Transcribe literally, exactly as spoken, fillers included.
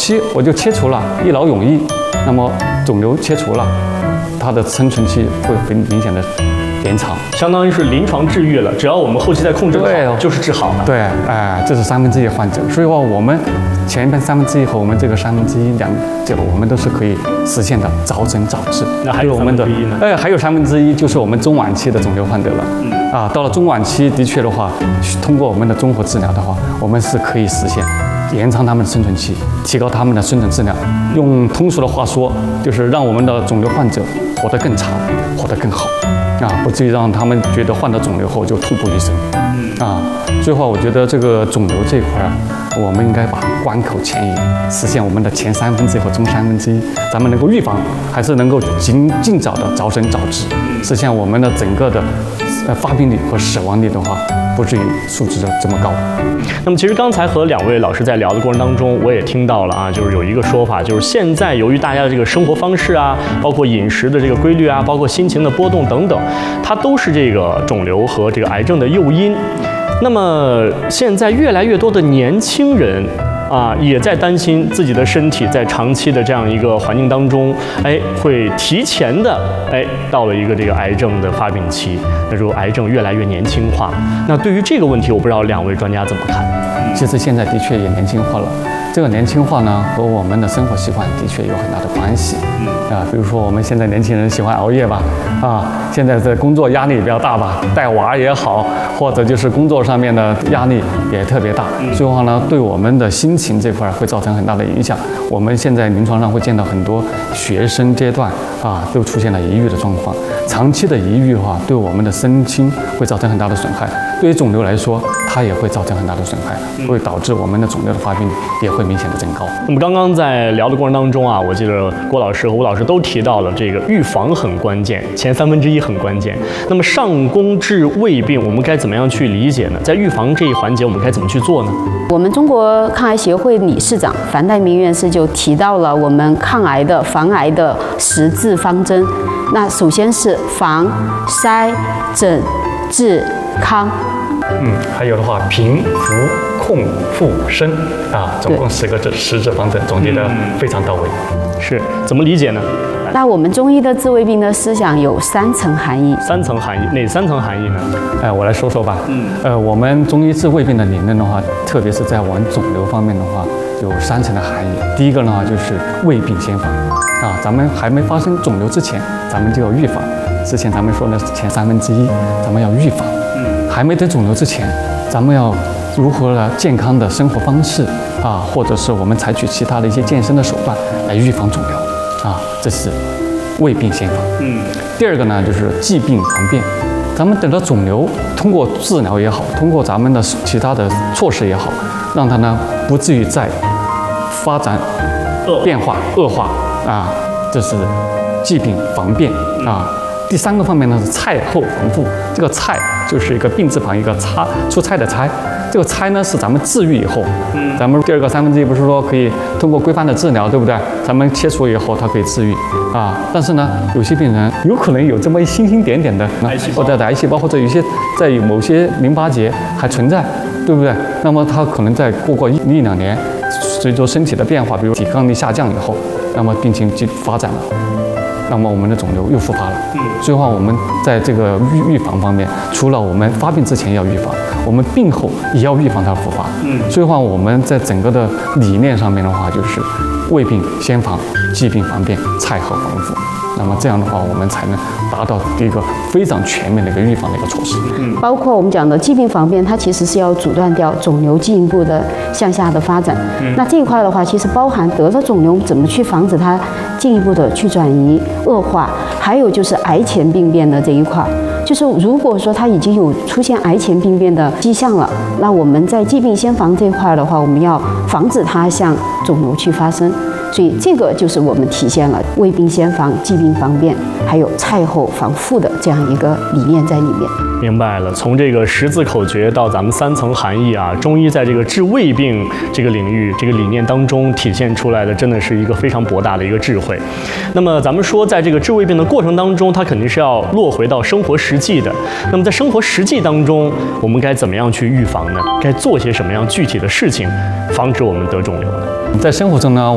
期我就切除了，一劳永逸，那么肿瘤切除了，它的生存期会很明显的延长， 相当于是临床治愈了。只要我们后期再控制好，就是治好了。 对，哎、呃，这是三分之一患者。所以话，我们前面三分之一和我们这个三分之一两，这个我们都是可以实现的，早诊早治。 那还有我们的，哎、呃，还有三分之一就是我们中晚期的肿瘤患者了。嗯。啊，到了中晚期，的确的话，通过我们的综合治疗的话，我们是可以实现延长他们的生存期，提高他们的生存质量。用通俗的话说，就是让我们的肿瘤患者活得更长，活得更好。啊，不至于让他们觉得患了肿瘤后就痛不欲生。啊，所以话，我觉得这个肿瘤这一块儿，我们应该把关口前移，实现我们的前三分之一和中三分之一，咱们能够预防，还是能够尽尽早的早诊早治，实现我们的整个的呃发病率和死亡率的话，不至于数值的这么高。 那么，其实刚才和两位老师在聊的过程当中，我也听到了啊，就是有一个说法，就是现在由于大家的这个生活方式啊，包括饮食的这个规律啊，包括心情的波动等等，它都是这个肿瘤和这个癌症的诱因。那么现在越来越多的年轻人啊，也在担心自己的身体在长期的这样一个环境当中，哎，会提前的哎到了一个这个癌症的发病期。那如果癌症越来越年轻化，那对于这个问题，我不知道两位专家怎么看？ 其实现在的确也年轻化了，这个年轻化呢和我们的生活习惯的确有很大的关系。啊，比如说我们现在年轻人喜欢熬夜吧，啊，现在的工作压力也比较大吧，带娃也好，或者就是工作上面的压力也特别大，所以话呢，对我们的心情这块会造成很大的影响。我们现在临床上会见到很多学生阶段啊，都出现了抑郁的状况。长期的抑郁的话，对我们的身心会造成很大的损害。对于肿瘤来说，它也会造成很大的损害，会导致我们的肿瘤的发病率也会明显的增高。 那么刚刚在聊的过程当中啊，我记得郭老师和吴老师都提到了这个预防很关键，前三分之一很关键。那么上工治未病，我们该怎么样去理解呢？在预防这一环节，我们该怎么去做呢？ 我们中国抗癌协会理事长樊岱明院士就提到了我们抗癌的防癌的十字方针。那首先是防、筛、诊、治、康。 嗯，还有的话，平、扶、控、复、生啊，总共十个字，十字方针总结的非常到位。 是怎么理解呢？ 那我们中医的治未病的思想有三层含义。 三层含义，哪三层含义呢？ 哎，我来说说吧。嗯，呃，我们中医治未病的理论的话，特别是在我们肿瘤方面的话，有三层的含义。第一个呢，就是未病先防啊，咱们还没发生肿瘤之前，咱们就要预防。之前咱们说的前三分之一，咱们要预防。嗯，还没得肿瘤之前，咱们要如何呢？健康的生活方式啊，或者是我们采取其他的一些健身的手段来预防肿瘤啊，这是未病先防。嗯，第二个呢，就是既病防变。咱们等到肿瘤，通过治疗也好，通过咱们的其他的措施也好，让它呢不至于再发展、变化、恶化啊，这是既病防变啊。第三个方面呢是菜后防复，这个菜就是一个病字旁一个差，出差的差。这个差呢是咱们治愈以后，嗯，咱们第二个三分之一不是说可以通过规范的治疗，对不对？咱们切除以后它可以治愈啊，但是呢，有些病人有可能有这么一星星点点的或者癌细胞，或者有些在某些淋巴结还存在，对不对？那么它可能在过过一一两年，随着身体的变化，比如抵抗力下降以后，那么病情就发展了。那么我们的肿瘤又复发了。嗯，所以话我们在这个预预防方面，除了我们发病之前要预防，我们病后也要预防它复发。嗯，所以话我们在整个的理念上面的话，就是未病先防，既病防变，菜后防复。那么这样的话，我们才能达到一个非常全面的一个预防的一个措施。 嗯，包括我们讲的既病防变，它其实是要阻断掉肿瘤进一步的向下的发展。嗯，那这一块的话，其实包含得了肿瘤怎么去防止它进一步的去转移恶化，还有就是癌前病变的这一块。就是如果说它已经有出现癌前病变的迹象了，那我们在既病先防这一块的话，我们要防止它向肿瘤去发生。所以这个就是我们体现了未病先防、既病防变，还有菜后防复的这样一个理念在里面。 明白了，从这个十字口诀到咱们三层含义啊，中医在这个治未病这个领域、这个理念当中体现出来的，真的是一个非常博大的一个智慧。那么咱们说，在这个治未病的过程当中，它肯定是要落回到生活实际的。那么在生活实际当中，我们该怎么样去预防呢？该做些什么样具体的事情，防止我们得肿瘤呢？ 在生活中呢？